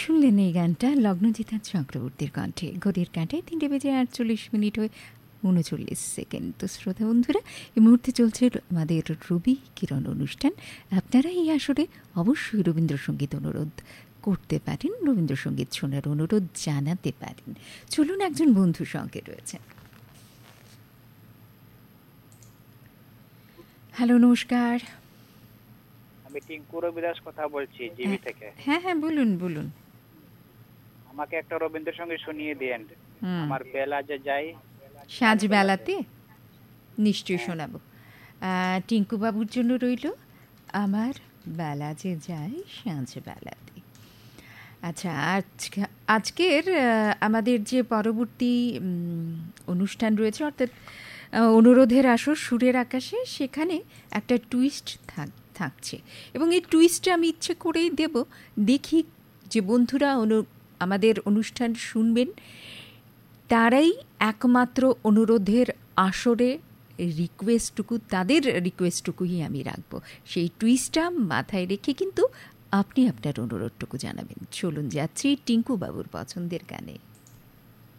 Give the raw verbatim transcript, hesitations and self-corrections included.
শুনলেন এই গানটা লগ্নজিতা চক্রবর্তীর কণ্ঠে। ঘড়ির কাঁটায় তিনটে বেজে আটচল্লিশ মিনিট হয়ে উনচল্লিশ সেকেন্ড। তো শ্রোতা বন্ধুরা, এই মুহূর্তে চলছে আমাদের রবি কিরণ অনুষ্ঠান। আপনারা এই আসরে অবশ্যই রবীন্দ্রসঙ্গীত অনুরোধ করতে পারেন, রবীন্দ্রসঙ্গীত শোনার অনুরোধ জানাতে পারেন। চলুন, একজন বন্ধু সঙ্গে রয়েছেন। হ্যালো, নমস্কার। আমি টিঙ্কু রবিদাস কথা বলছি, জিবি থেকে। হ্যাঁ হ্যাঁ, বলুন বলুন। আমাকে একটা রবীন্দ্রসঙ্গীত শুনিয়ে দিয়েন। আমার বেলা যে যাই সাঁঝ বেলাতে। নিশ্চয়ই শোনাবো। টিঙ্কু বাবুর জন্য রইল আমার বেলা যে যায় সাঁঝ বেলাতে। আচ্ছা, আজকে আজকের আমাদের যে পরবর্তী অনুষ্ঠান রয়েছে, অর্থাৎ অনুরোধের আসর সুরের আকাশে, সেখানে একটা টুইস্ট থাক থাকছে এবং এই টুইস্টটা আমি ইচ্ছে করেই দেব। দেখি যে বন্ধুরা অনু আমাদের অনুষ্ঠান শুনবেন তারাই একমাত্র অনুরোধের আসরে রিকোয়েস্টটুকু, তাদের রিকোয়েস্টটুকুই আমি রাখবো। সেই টুইস্টটা মাথায় রেখে কিন্তু আপনি আপনার অনুরোধটুকু জানাবেন। চলুন যাচ্ছি টিঙ্কু বাবুর পছন্দের গানে।